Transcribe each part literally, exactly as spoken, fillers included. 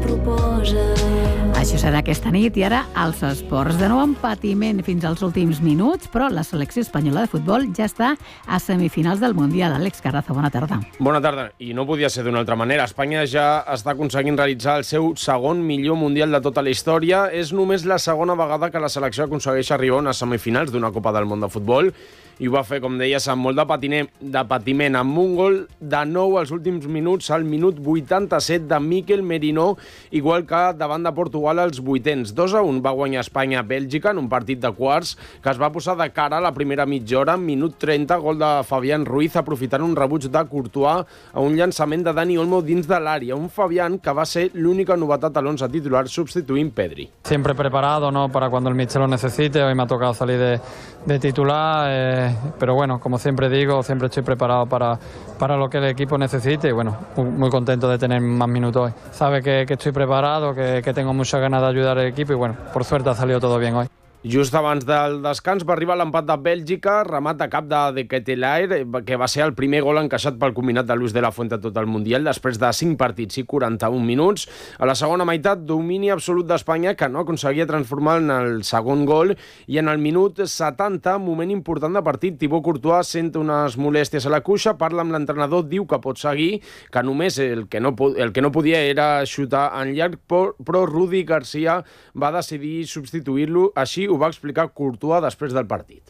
proposa. Això serà aquesta nit i ara els esports. De nou en patiment fins als últims minuts, però la selecció espanyola de futbol ja està a semifinals del Mundial. Àlex Carrazo, bona tarda. Bona tarda. I no podia ser d'una altra manera. Espanya ja està aconseguint realitzar el seu segon millor Mundial de tota la història. És només la segona vegada que la selecció aconsegueix arribar a unes semifinals d'una Copa del Món de Futbol. I ho va fer, com deies, amb molt de patiment, de patiment amb un gol de nou als últims minuts, al minut vuitanta-set de Mikel Merino, igual que davant de Portugal als vuitens. dos a un va guanyar Espanya a Bèlgica en un partit de quarts que es va posar de cara a la primera mitja hora. Minut trenta, gol de Fabián Ruiz, aprofitant un rebuig de Courtois a un llançament de Dani Olmo dins de l'àrea. Un Fabián que va ser l'única novetat a l'onze titular, substituint Pedri. Siempre preparado, ¿no?, para cuando el míster lo necesite. Hoy me ha tocado salir de, de titular, eh, pero bueno, como siempre digo, siempre estoy preparado para, para lo que el equipo necesite y bueno, muy, muy contento de tener más minutos hoy. Sabe que, que estoy preparado, que, que tengo muchas ganas de ayudar al equipo y bueno, por suerte ha salido todo bien hoy. Just abans del descans va arribar l'empat de Bèlgica, remat de cap de De Ketelaere, que va ser el primer gol encaixat pel combinat de Luis de la Fuente a tot el Mundial, després de cinc partits i quaranta-un minuts. A la segona meitat, domini absolut d'Espanya, que no aconseguia transformar en el segon gol, i en el minut setanta, moment important de partit, Thibaut Courtois sent unes molèsties a la cuixa, parla amb l'entrenador, diu que pot seguir, que només el que no, el que no podia era xutar en llarg, però Rudi Garcia va decidir substituir-lo. Així ho va explicar Courtois després del partit.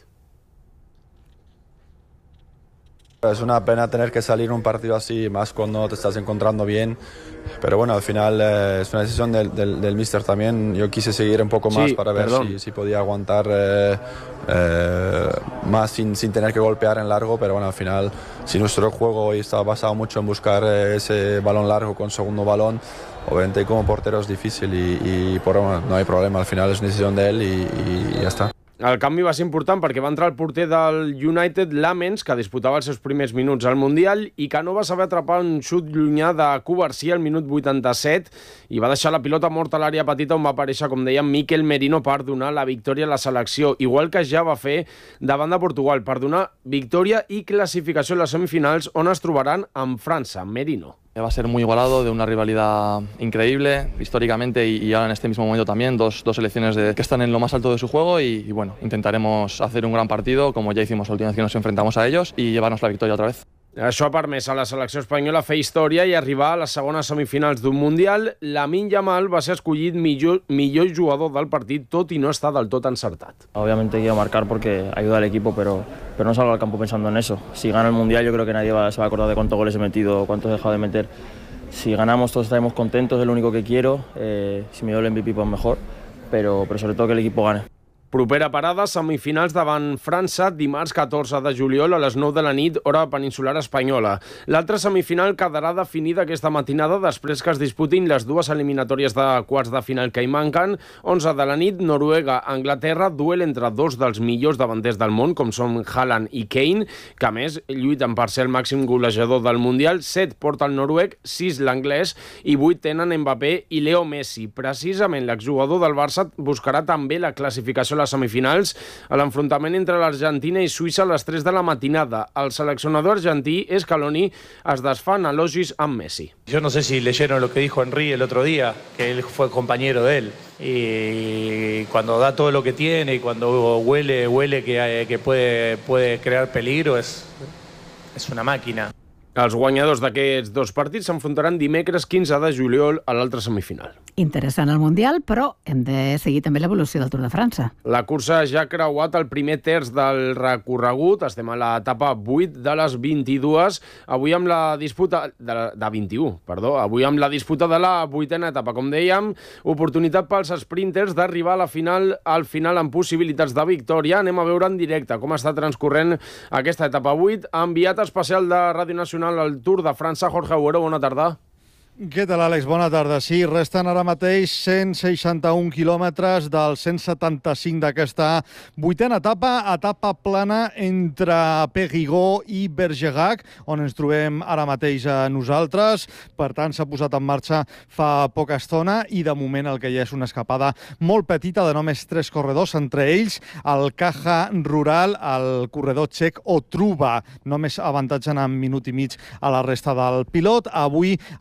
Es una pena tener que salir un partido así, más cuando te estás encontrando bien, pero bueno, al final eh, es una decisión del, del, del míster también. Yo quise seguir un poco más sí, para ver si, si podía aguantar eh, eh, más sin, sin tener que golpear en largo, pero bueno, al final, si nuestro juego hoy estaba basado mucho en buscar eh, ese balón largo con segundo balón, obviamente como portero es difícil y, y por, bueno, no hay problema, al final es una decisión de él y, y, y ya está. El canvi va ser important perquè va entrar el porter del United, Lamens, que disputava els seus primers minuts al Mundial i que no va saber atrapar un xut llunyà de Cubarsí al minut vuitanta-set i va deixar la pilota morta a l'àrea petita on va aparèixer, com dèiem, Mikel Merino per donar la victòria a la selecció, igual que ja va fer davant de Portugal, per donar victòria i classificació a les semifinals on es trobaran amb França, Merino. Va a ser muy igualado, de una rivalidad increíble históricamente y, y ahora en este mismo momento también, dos, dos selecciones de, que están en lo más alto de su juego y, y bueno, intentaremos hacer un gran partido como ya hicimos la última vez que nos enfrentamos a ellos y llevarnos la victoria otra vez. Això ha permès a la selecció espanyola fer història i arribar a les segones semifinals d'un Mundial. Lamine Yamal va ser escollit millor, millor jugador del partit, tot i no està del tot encertat. Obviamente quiero marcar porque ayuda al equipo, pero, pero no salgo al campo pensando en eso. Si gana el Mundial yo creo que nadie va, se va a acordar de cuántos goles he metido o cuántos he dejado de meter. Si ganamos todos estaremos contentos, es lo único que quiero. Eh, si me doy el M V P pues mejor, pero, pero sobre todo que el equipo gane. Propera parada, semifinals davant França, dimarts catorze de juliol a les nou de la nit, hora peninsular espanyola. L'altra semifinal quedarà definida aquesta matinada després que es disputin les dues eliminatòries de quarts de final que hi manquen. onze de la nit, Noruega-Anglaterra, duel entre dos dels millors davanters del món, com són Haaland i Kane, que a més lluiten per ser el màxim golejador del Mundial. set porta el noruec, sis l'anglès i vuit tenen Mbappé i Leo Messi. Precisament l'exjugador del Barça buscarà també la classificació a les semifinals a l'enfrontament entre l'Argentina i Suïssa a les tres de la matinada. El seleccionador argentí, Scaloni, es desfà en elogis amb Messi. Yo no sé si leyeron lo que dijo Henry el otro día, que él fue compañero de él. Y cuando da todo lo que tiene y cuando huele, huele que, que puede, puede crear peligro, es, es una máquina. Els guanyadors d'aquests dos partits s'enfrontaran dimecres quinze de juliol a l'altra semifinal. Interessant el Mundial, però hem de seguir també l'evolució del Tour de França. La cursa ja ha creuat el primer terç del recorregut. Estem a l'etapa vuit de les vint-i-dues. Avui amb la disputa... De, de vint-i-u, perdó. Avui amb la disputa de la vuitena etapa. Com dèiem, oportunitat pels sprinters d'arribar a la final, al final amb possibilitats de victòria. Anem a veure en directe com està transcorrent aquesta etapa vuit. Enviat especial de Ràdio Nacional al Tour de França, Jorge Agüero, bona tarda. Què tal, Àlex? Bona tarda. Sí, resten ara mateix cent seixanta-un quilòmetres dels cent setanta-cinc d'aquesta vuitena etapa, etapa plana entre Périgueux i Bergerac, on ens trobem ara mateix a nosaltres. Per tant, s'ha posat en marxa fa poca estona i de moment el que hi ha és una escapada molt petita de només tres corredors, entre ells el Caja Rural, el corredor txec Otruba. Només avantatgen en minut i mig a la resta del pilot. Avui es preveu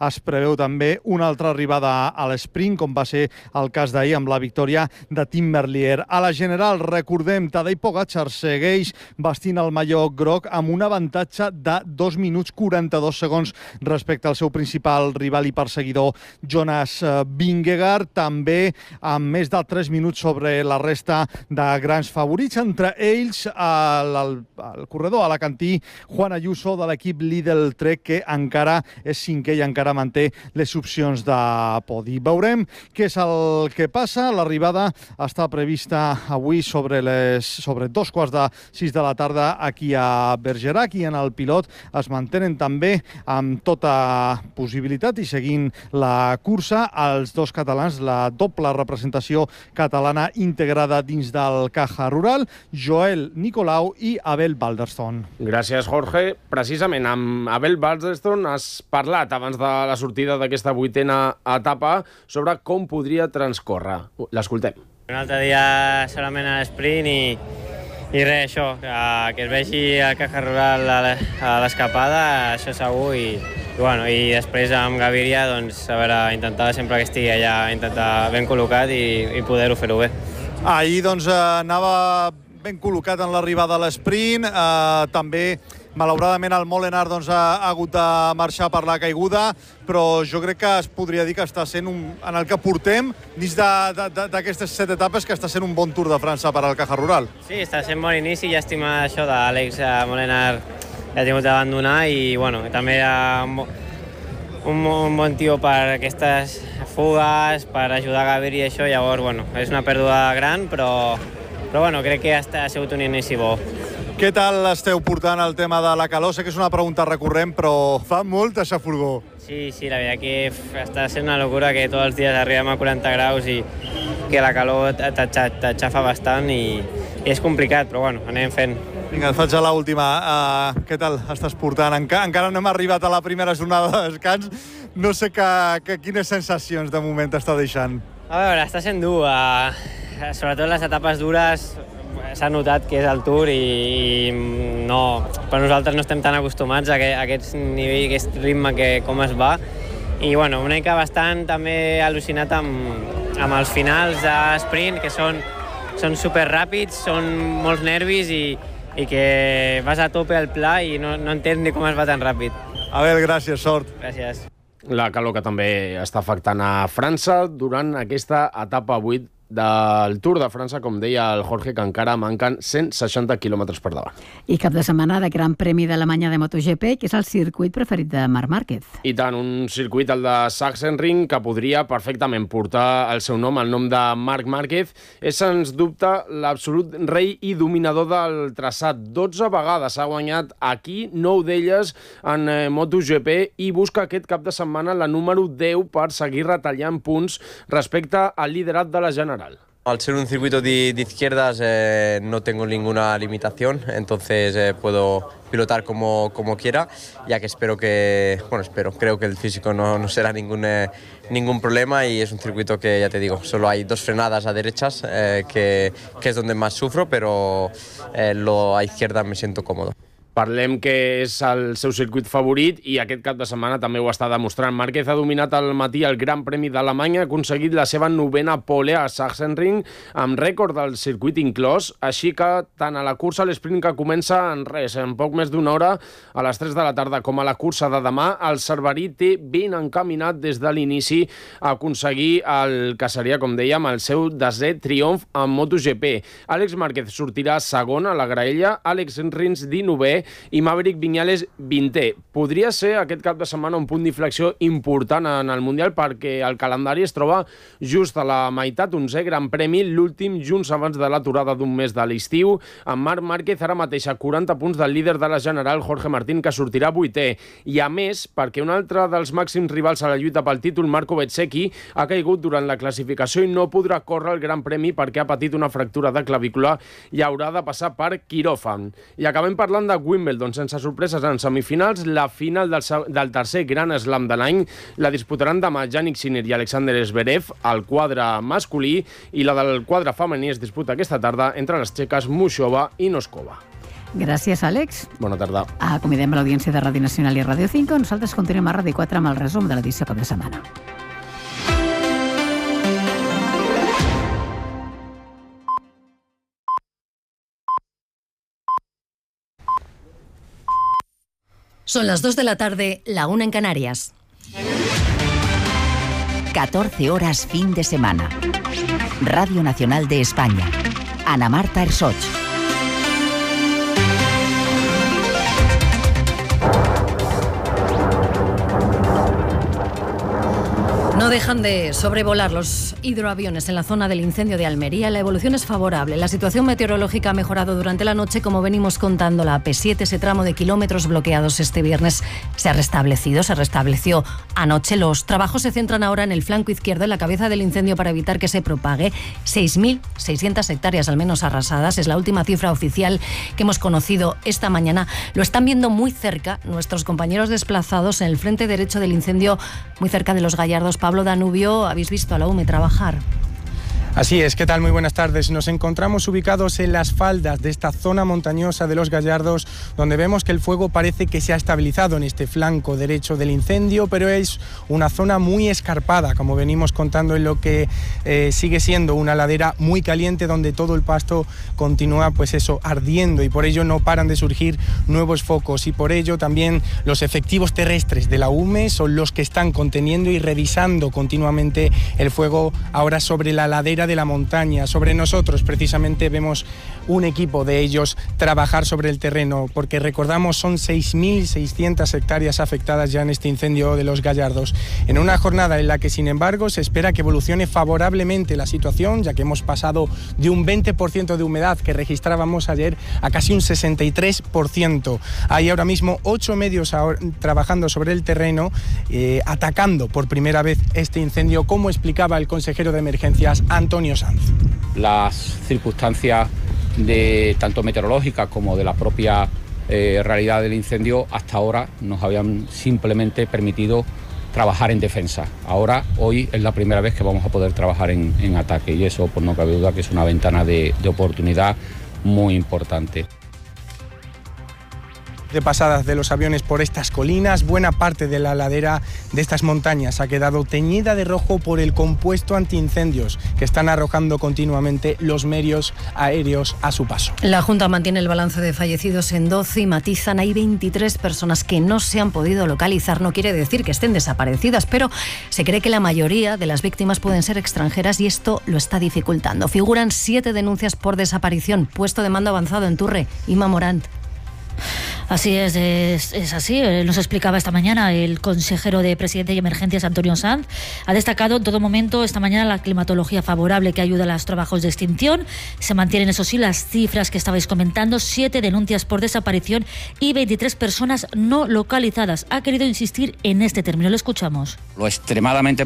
preveu també una altra arribada a l'esprint, com va ser el cas d'ahir amb la victòria de Tim Merlier. A la general, recordem, Tadej Pogačar segueix vestint el mallot groc amb un avantatge de dos minuts quaranta-dos segons respecte al seu principal rival i perseguidor Jonas Vingegaard, també amb més de tres minuts sobre la resta de grans favorits, entre ells el, el, el corredor alacantí Juan Ayuso de l'equip Lidl Trek, que encara és cinquè i encara manté les opcions de podi. Veurem què és el que passa. L'arribada està prevista avui sobre les sobre dos quarts de sis de la tarda aquí a Bergerac, i en el pilot es mantenen també amb tota possibilitat i seguint la cursa els dos catalans, la doble representació catalana integrada dins del Caja Rural, Joel Nicolau i Abel Balderston. Gràcies, Jorge. Precisament amb Abel Balderston has parlat abans de la sortida d'aquesta vuitena etapa sobre com podria transcórrer. L'escoltem. Un altre dia solament a l'esprint i, i res, això, que, que es vegi el Caja Rural a l'escapada, això segur, i, i, bueno, i després amb Gaviria, doncs, a veure, intentar sempre que estigui allà, intentar ben col·locat i, i poder-ho fer-ho bé. Ahir, doncs, anava ben col·locat en l'arribada a l'esprint, eh, també malauradament el Molenaar doncs, ha hagut de marxar per la caiguda, però jo crec que es podria dir que està sent un, en el que portem dins d'aquestes set etapes, que està sent un bon Tour de França per al Caja Rural. Sí, està sent bon inici, llàstima això d'Àlex Molenaar, que ha tingut d'abandonar, i bueno, també ha un, un, un bon tio per aquestes fugues, per ajudar a Gaviria i això, llavors, bueno, és una pèrdua gran, però, però bueno, crec que ha, ha sigut un inici bo. Què tal esteu portant el tema de la calor? Sé que és una pregunta recurrent, però fa molt de xafurgó. Sí, sí, la veritat que està sent una locura que tots els dies arribem a quaranta graus i que la calor t'aixafa bastant i, i és complicat, però bueno, anem fent. Vinga, et faig a l'última. Uh, què tal estàs portant? Enca encara no hem arribat a la primera jornada de descans. No sé que, que, quines sensacions de moment t'està deixant. A veure, està sent dur. Uh, sobretot les etapes dures s'ha notat que és el Tour i, i no, per nosaltres no estem tan acostumats a, que, a aquest nivell, a aquest ritme que com es va. I bueno, una mica bastant també al·lucinat amb, amb els finals de sprint, que són, són superràpids, són molts nervis i, i que vas a tope al pla i no, no entens ni com es va tan ràpid. Abel, gràcies, sort. Gràcies. La calor que també està afectant a França durant aquesta etapa vuit del Tour de França, com deia el Jorge, que encara manquen cent seixanta quilòmetres per davant. I cap de setmana de Gran Premi d'Alemanya de MotoGP, que és el circuit preferit de Marc Márquez. I tant, un circuit, el de Sachsenring, que podria perfectament portar el seu nom, el nom de Marc Márquez, és sens dubte l'absolut rei i dominador del traçat. dotze vegades ha guanyat aquí, nou d'elles en eh, MotoGP, i busca aquest cap de setmana la número deu per seguir retallant punts respecte al liderat de la general. Al ser un circuito de, de izquierdas eh, no tengo ninguna limitación, entonces eh, puedo pilotar como, como quiera, ya que espero que, bueno, espero, creo que el físico no, no será ningún, eh, ningún problema, y es un circuito que, ya te digo, solo hay dos frenadas a derechas, eh, que, que es donde más sufro, pero eh, lo, a izquierda me siento cómodo. Parlem que és el seu circuit favorit i aquest cap de setmana també ho està demostrant. Márquez ha dominat al matí el Gran Premi d'Alemanya, ha aconseguit la seva novena pole a Sachsenring amb rècord del circuit inclòs, així que tant a la cursa a l'esprint, que comença en res, en poc més d'una hora, a les tres de la tarda, com a la cursa de demà, el cerverí té ben encaminat des de l'inici a aconseguir el que seria, com dèiem, el seu desè triomf en MotoGP. Àlex Márquez sortirà segon a la graella, Àlex Rins dinovè i Maverick Viñales vintè. Podria ser aquest cap de setmana un punt d'inflexió important en el Mundial, perquè el calendari es troba just a la meitat, onzè Gran Premi, l'últim junts abans de l'aturada d'un mes de l'estiu, amb Marc Márquez ara mateix a quaranta punts del líder de la general, Jorge Martín, que sortirà vuitè. I a més, perquè un altre dels màxims rivals a la lluita pel títol, Marco Bezzecchi, ha caigut durant la classificació i no podrà córrer el Gran Premi perquè ha patit una fractura de clavícula i haurà de passar per quiròfan. I acabem parlant de Wimbledon, sense sorpreses en semifinals. La final del, del tercer Gran Slam de l'any la disputaran demà Jannik Sinner i Alexander Zverev al quadre masculí, i la del quadre femení es disputa aquesta tarda entre les txeques Mušova i Noskova. Gràcies, Àlex. Bona tarda. Acomiadem l'audiència de Ràdio Nacional i Ràdio cinc. Nosaltres continuem a Ràdio quatre amb el resum de l'edició cap de setmana. Son las dos de la tarde, la una en Canarias. catorce horas fin de semana. Radio Nacional de España. Ana Marta Ersoch. No dejan de sobrevolar los hidroaviones en la zona del incendio de Almería. La evolución es favorable. La situación meteorológica ha mejorado durante la noche. Como venimos contando, la A P siete, ese tramo de kilómetros bloqueados este viernes, se ha restablecido. Se restableció anoche. Los trabajos se centran ahora en el flanco izquierdo, en la cabeza del incendio, para evitar que se propague. seis mil seiscientas hectáreas al menos arrasadas. Es la última cifra oficial que hemos conocido esta mañana. Lo están viendo muy cerca nuestros compañeros desplazados en el frente derecho del incendio, muy cerca de Los Gallardos. Pablo Danubio, habéis visto a la U M E trabajar. Así es, ¿qué tal? Muy buenas tardes. Nos encontramos ubicados en las faldas de esta zona montañosa de Los Gallardos, donde vemos que el fuego parece que se ha estabilizado en este flanco derecho del incendio, pero es una zona muy escarpada, como venimos contando, en lo que eh, sigue siendo una ladera muy caliente, donde todo el pasto continúa, pues eso, ardiendo, y por ello no paran de surgir nuevos focos, y por ello también los efectivos terrestres de la U M E son los que están conteniendo y revisando continuamente el fuego ahora sobre la ladera de la montaña. Sobre nosotros precisamente vemos un equipo de ellos trabajar sobre el terreno, porque recordamos son seis mil seiscientas hectáreas afectadas ya en este incendio de Los Gallardos, en una jornada en la que sin embargo se espera que evolucione favorablemente la situación, ya que hemos pasado de un veinte por ciento de humedad que registrábamos ayer a casi un sesenta y tres por ciento. Hay ahora mismo ocho medios ahora trabajando sobre el terreno, eh, atacando por primera vez este incendio, como explicaba el consejero de emergencias Antonio Sanz. Las circunstancias de tanto meteorológicas como de la propia eh, realidad del incendio hasta ahora nos habían simplemente permitido trabajar en defensa. Ahora, hoy es la primera vez que vamos a poder trabajar en, en ataque, y eso, pues no cabe duda que es una ventana de, de oportunidad muy importante. De pasadas de los aviones por estas colinas, buena parte de la ladera de estas montañas ha quedado teñida de rojo por el compuesto antiincendios que están arrojando continuamente los medios aéreos a su paso. La Junta mantiene el balance de fallecidos en doce y matizan: hay veintitrés personas que no se han podido localizar. No quiere decir que estén desaparecidas, pero se cree que la mayoría de las víctimas pueden ser extranjeras, y esto lo está dificultando. Figuran siete denuncias por desaparición. Puesto de mando avanzado en Turre. Inma Morant. Así es, es, es así. Nos explicaba esta mañana el consejero de Presidencia y Emergencias, Antonio Sanz. Ha destacado en todo momento esta mañana la climatología favorable que ayuda a los trabajos de extinción. Se mantienen, eso sí, las cifras que estabais comentando: siete denuncias por desaparición y veintitrés personas no localizadas. Ha querido insistir en este término. Lo escuchamos. Lo extremadamente